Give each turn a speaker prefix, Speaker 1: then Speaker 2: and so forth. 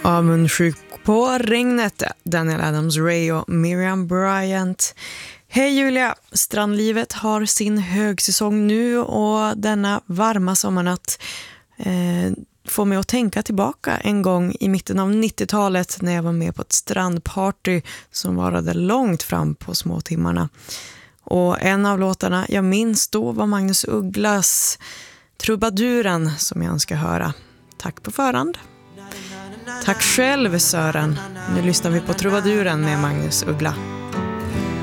Speaker 1: Avundsjuk på regnet, Daniel Adams-Ray och Miriam Bryant. Hej Julia, strandlivet har sin högsäsong nu och denna varma sommarnatt får mig att tänka tillbaka en gång i mitten av 90-talet när jag var med på ett strandparty som varade långt fram på småtimmarna. Och en av låtarna jag minns då var Magnus Ugglas Trubaduren som jag önskar höra. Tack på förhand. Tack själv Sören. Nu lyssnar vi på Trubaduren med Magnus Uggla.